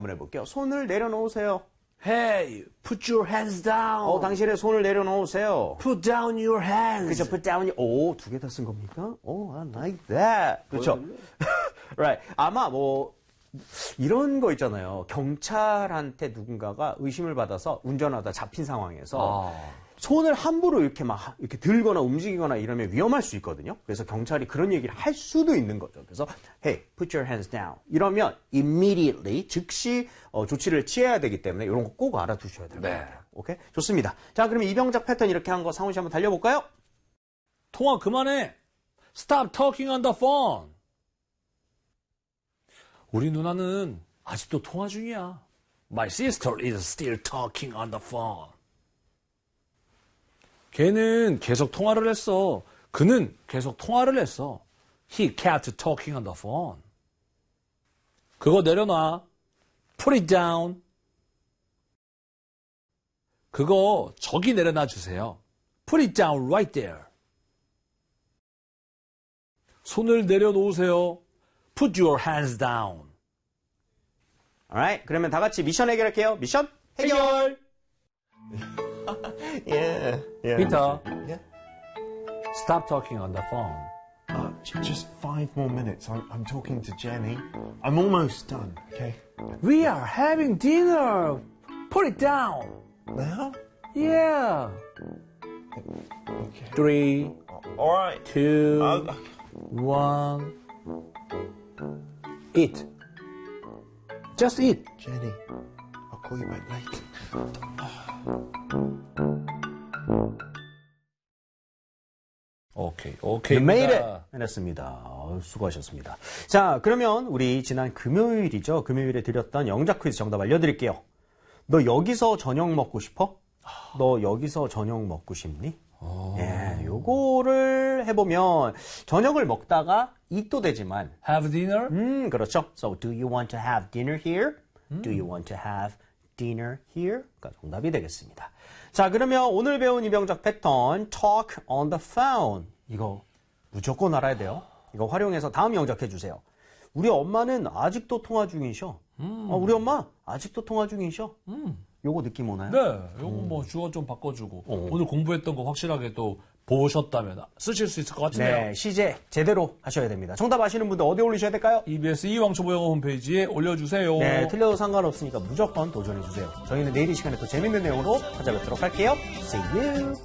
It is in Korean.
한번 해볼게요. 손을 내려놓으세요. Hey, put your hands down. 당신의 손을 내려놓으세요. Put down your hands. 그렇죠. put down. 두 개 다 쓴 겁니까? I like that. 그렇죠. right. 아마 이런 거 있잖아요. 경찰한테 누군가가 의심을 받아서 운전하다 잡힌 상황에서 손을 함부로 이렇게 들거나 움직이거나 이러면 위험할 수 있거든요. 그래서 경찰이 그런 얘기를 할 수도 있는 거죠. 그래서 hey, put your hands down. 이러면 immediately 즉시 조치를 취해야 되기 때문에 이런 거 꼭 알아두셔야 돼요. 네. 오케이? 좋습니다. 자, 그럼 이병작 패턴 이렇게 한 거 상훈 씨 한번 달려볼까요? 통화 그만해. Stop talking on the phone. 우리 누나는 아직도 통화 중이야. My sister is still talking on the phone. 걔는 계속 통화를 했어. 그는 계속 통화를 했어. He kept talking on the phone. 그거 내려놔. Put it down. 그거 저기 내려놔 주세요. Put it down right there. 손을 내려놓으세요. Put your hands down. Alright. 그러면 다 같이 미션 해결할게요. 미션 해결. Yeah. Peter. Yeah? Stop talking on the phone. Just 5 more minutes. I'm talking to Jenny. I'm almost done, okay? We are having dinner. Put it down. Now? Yeah. Okay. 3, All right. 2, 1. Eat. Just eat. Jenny, I'll call you back later. 오케이. You made it! 해냈습니다. 수고하셨습니다. 자, 그러면 우리 지난 금요일이죠. 금요일에 드렸던 영작 퀴즈 정답 알려드릴게요. 너 여기서 저녁 먹고 싶어? 너 여기서 저녁 먹고 싶니? 예, 요거를 해보면 저녁을 먹다가 eat도 되지만 Have dinner? 그렇죠. So, do you want to have dinner here? Do you want to have dinner here? 가 정답이 되겠습니다. 자, 그러면 오늘 배운 이병작 패턴 talk on the phone. 이거 무조건 알아야 돼요. 이거 활용해서 다음 영작 해주세요. 우리 엄마는 아직도 통화 중이셔. 우리 엄마 아직도 통화 중이셔. 요거 느낌 오나요? 네. 요거 주어 좀 바꿔주고 오늘 공부했던 거 확실하게 또 보셨다면 쓰실 수 있을 것 같은데요. 네, 시제 제대로 하셔야 됩니다. 정답 아시는 분들 어디에 올리셔야 될까요? EBS 이왕초보 영어 홈페이지에 올려주세요. 네, 틀려도 상관없으니까 무조건 도전해주세요. 저희는 내일 이 시간에 또 재밌는 내용으로 찾아뵙도록 할게요. See you!